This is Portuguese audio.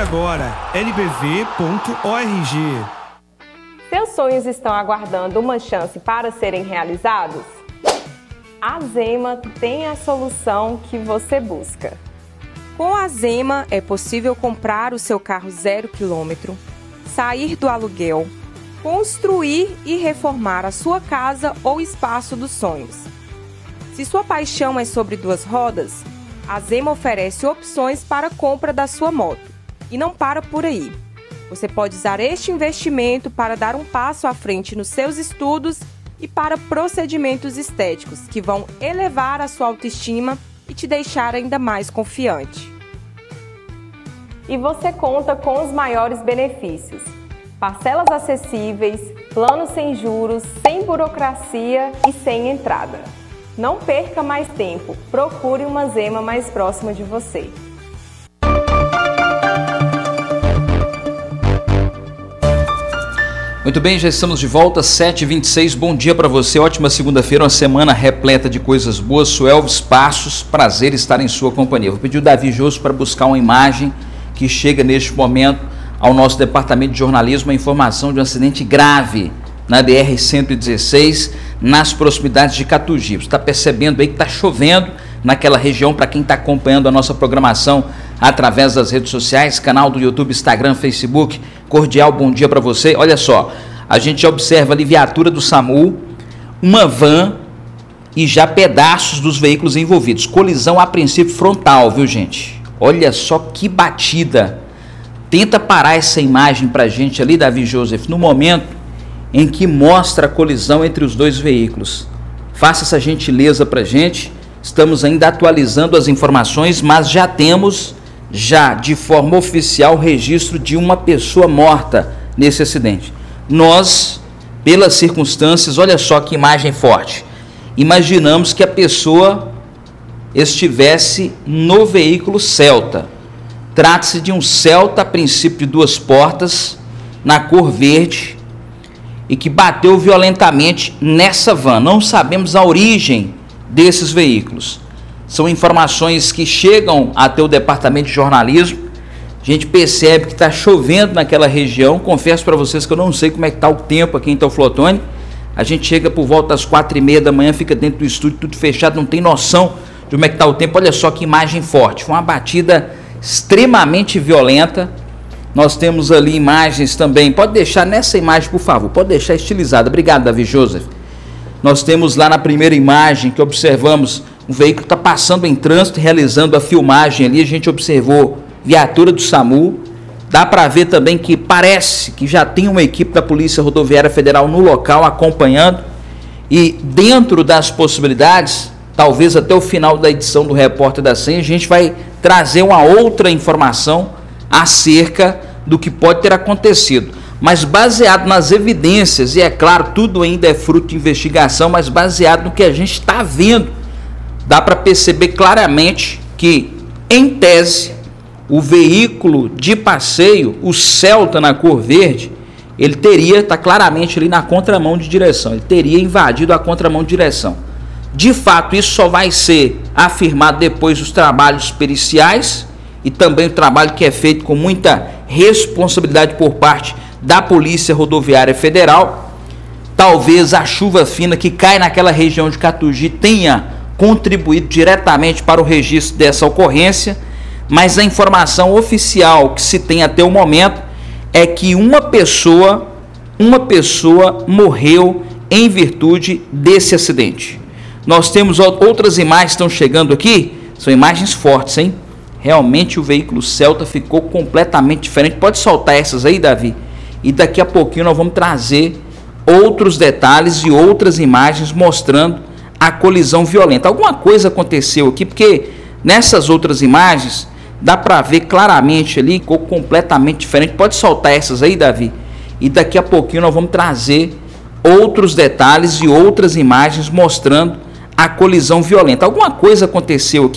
agora, nbv.org. Seus sonhos estão aguardando uma chance para serem realizados? A Zema tem a solução que você busca. Com a Zema é possível comprar o seu carro 0 km, sair do aluguel, construir e reformar a sua casa ou espaço dos sonhos. Se sua paixão é sobre 2 rodas, a Zema oferece opções para a compra da sua moto. E não para por aí. Você pode usar este investimento para dar um passo à frente nos seus estudos e para procedimentos estéticos que vão elevar a sua autoestima e te deixar ainda mais confiante. E você conta com os maiores benefícios: parcelas acessíveis, planos sem juros, sem burocracia e sem entrada. Não perca mais tempo, procure uma Zema mais próxima de você. Muito bem, já estamos de volta, 7h26, bom dia para você, ótima segunda-feira, uma semana repleta de coisas boas. Sou Elvis Passos, prazer estar em sua companhia. Vou pedir o Davi Josso para buscar uma imagem que chega neste momento ao nosso departamento de jornalismo, a informação de um acidente grave na BR-116, nas proximidades de Catugibe. Você está percebendo aí que está chovendo naquela região, para quem está acompanhando a nossa programação através das redes sociais, canal do YouTube, Instagram, Facebook, cordial bom dia para você. Olha só, a gente já observa ali viatura do SAMU, uma van e já pedaços dos veículos envolvidos. Colisão a princípio frontal, viu gente? Olha só que batida. Tenta parar essa imagem pra gente ali, Davi Joseph, no momento em que mostra a colisão entre os 2 veículos. Faça essa gentileza pra gente. Estamos ainda atualizando as informações, mas já temos de forma oficial o registro de uma pessoa morta nesse acidente. Nós, pelas circunstâncias, olha só que imagem forte, imaginamos que a pessoa estivesse no veículo Celta. Trata-se de um Celta, a princípio de 2 portas, na cor verde, e que bateu violentamente nessa van. Não sabemos a origem desses veículos. São informações que chegam até o departamento de jornalismo. A gente percebe que está chovendo naquela região. Confesso para vocês que eu não sei como é que está o tempo aqui em Teoflotone. A gente chega por volta das 4h30 da manhã, fica dentro do estúdio, tudo fechado, não tem noção de como é que está o tempo. Olha só que imagem forte. Foi uma batida extremamente violenta. Nós temos ali imagens também. Pode deixar nessa imagem, por favor. Pode deixar estilizada. Obrigado, Davi Joseph. Nós temos lá na primeira imagem que observamos um veículo está passando em trânsito, realizando a filmagem ali. A gente observou viatura do SAMU. Dá para ver também que parece que já tem uma equipe da Polícia Rodoviária Federal no local acompanhando. E dentro das possibilidades, talvez até o final da edição do Repórter da Senha, a gente vai trazer uma outra informação acerca do que pode ter acontecido. Mas baseado nas evidências, e é claro, tudo ainda é fruto de investigação, mas baseado no que a gente está vendo, dá para perceber claramente que, em tese, o veículo de passeio, o Celta na cor verde, ele teria, está claramente ali na contramão de direção, ele teria invadido a contramão de direção. De fato, isso só vai ser afirmado depois dos trabalhos periciais e também o trabalho que é feito com muita responsabilidade por parte da Polícia Rodoviária Federal. Talvez a chuva fina que cai naquela região de Catugibe tenha contribuído diretamente para o registro dessa ocorrência, mas a informação oficial que se tem até o momento é que uma pessoa morreu em virtude desse acidente. Nós temos outras imagens que estão chegando aqui, são imagens fortes, hein? Realmente o veículo Celta ficou completamente diferente. Pode soltar essas aí, Davi? E daqui a pouquinho nós vamos trazer outros detalhes e outras imagens mostrando a colisão violenta. Alguma coisa aconteceu aqui, porque nessas outras imagens dá para ver claramente ali, ficou completamente diferente. Pode soltar essas aí, Davi? E daqui a pouquinho nós vamos trazer outros detalhes e outras imagens mostrando a colisão violenta. Alguma coisa aconteceu aqui.